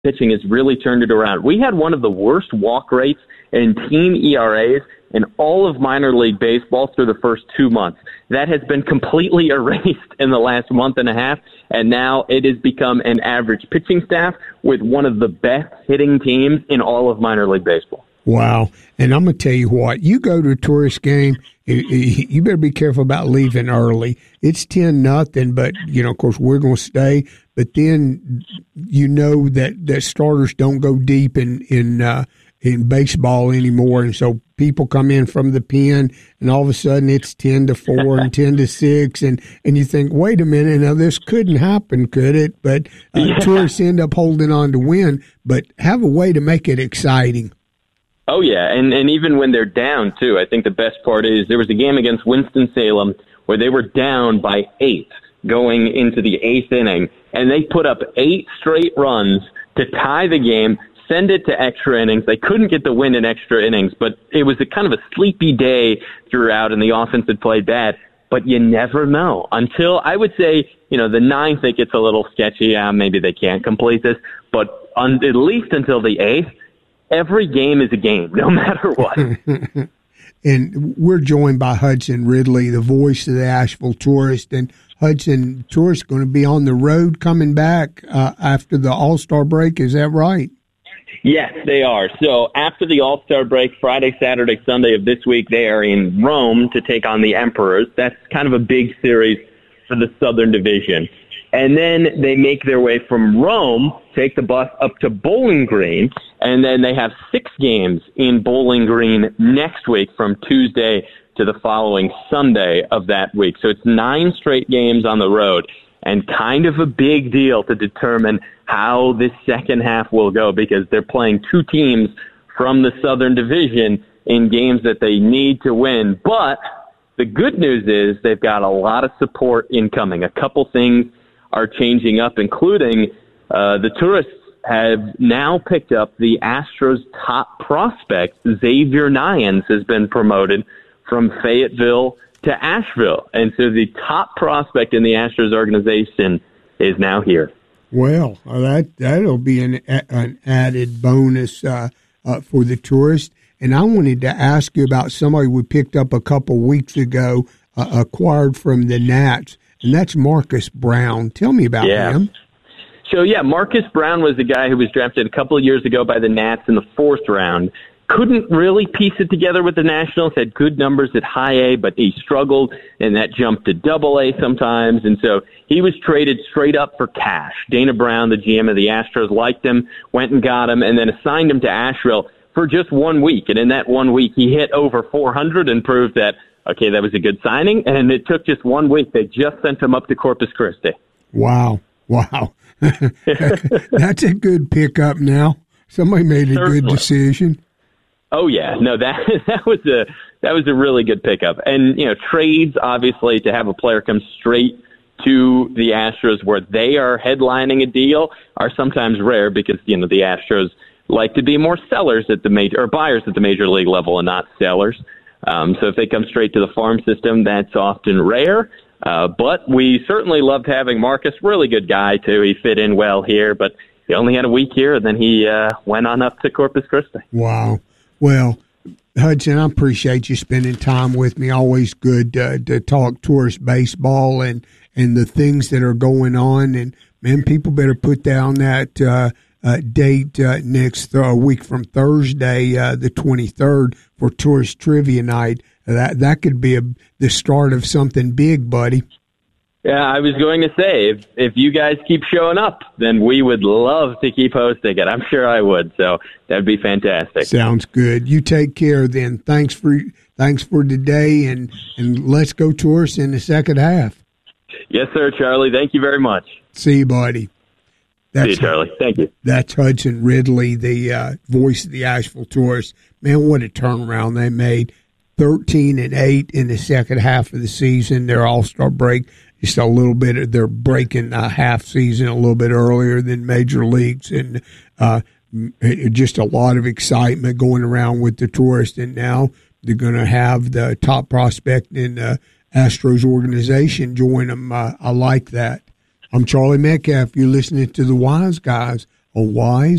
pitching has really turned it around. We had one of the worst walk rates and team ERAs in all of minor league baseball through the first 2 months. That has been completely erased in the last month and a half, and now it has become an average pitching staff with one of the best hitting teams in all of minor league baseball. Wow. And I'm going to tell you what, you go to a Tourist game, you better be careful about leaving early. It's 10-0, but, of course, we're going to stay. But then that starters don't go deep in baseball anymore. And so people come in from the pen, and all of a sudden it's 10-4 and 10-6. And you think, wait a minute, now this couldn't happen, could it? But Tourists end up holding on to win, but have a way to make it exciting. Oh, yeah, and even when they're down, too, I think the best part is there was a game against Winston-Salem where they were down by 8 going into the 8th inning, and they put up 8 straight runs to tie the game, send it to extra innings. They couldn't get the win in extra innings, but it was a kind of a sleepy day throughout, and the offense had played bad. But you never know until, I would say, the 9th, it gets a little sketchy. Maybe they can't complete this, but at least until the 8th, every game is a game, no matter what. And we're joined by Hudson Ridley, the voice of the Asheville Tourist. And Hudson, Tourist going to be on the road coming back after the All-Star break. Is that right? Yes, they are. So after the All-Star break, Friday, Saturday, Sunday of this week, they are in Rome to take on the Emperors. That's kind of a big series for the Southern Division. And then they make their way from Rome, take the bus up to Bowling Green, and then they have 6 games in Bowling Green next week from Tuesday to the following Sunday of that week. So it's 9 straight games on the road, and kind of a big deal to determine how this second half will go, because they're playing 2 teams from the Southern Division in games that they need to win. But the good news is they've got a lot of support incoming. A couple things are changing up, including the Tourists have now picked up the Astros' top prospect. Xavier Nyans has been promoted from Fayetteville to Asheville. And so the top prospect in the Astros organization is now here. Well, that'll be an added bonus for the Tourists. And I wanted to ask you about somebody we picked up a couple weeks ago, acquired from the Nats. And that's Marcus Brown. Tell me about him. So, Marcus Brown was the guy who was drafted a couple of years ago by the Nats in the 4th round. Couldn't really piece it together with the Nationals, had good numbers at high A, but he struggled, and that jumped to double A sometimes. And so he was traded straight up for cash. Dana Brown, the GM of the Astros, liked him, went and got him, and then assigned him to Asheville for just 1 week. And in that 1 week, he hit over 400 and proved that, okay, that was a good signing, and it took just 1 week. They just sent him up to Corpus Christi. Wow. That's a good pickup now. Somebody made a good decision. Oh, yeah. No, that was a really good pickup. And, trades, obviously, to have a player come straight to the Astros where they are headlining a deal are sometimes rare because, the Astros like to be more sellers at the major, or buyers at the major league level and not sellers. So if they come straight to the farm system, that's often rare. But we certainly loved having Marcus. Really good guy, too. He fit in well here, but he only had a week here, and then he went on up to Corpus Christi. Wow. Well, Hudson, I appreciate you spending time with me. Always good to talk Tourist baseball and the things that are going on. And, man, people better put down that date next week from Thursday, the 23rd, for Tourist Trivia Night. That could be the start of something big, buddy. Yeah, I was going to say, if you guys keep showing up, then we would love to keep hosting it. I'm sure I would, so that'd be fantastic. Sounds good. You take care then. Thanks for today, and let's go Tourists in the second half. Yes, sir, Charlie. Thank you very much. See you, buddy. See you, Charlie. Thank you. That's Hudson Ridley, the voice of the Asheville Tourists. Man, what a turnaround they made. 13-8 in the second half of the season. Their All-Star break, just a little bit. They're breaking a half season a little bit earlier than major leagues, and just a lot of excitement going around with the Tourists. And now they're going to have the top prospect in the Astros organization join them. I like that. I'm Charlie Metcalf. You're listening to the Wise Guys on Wise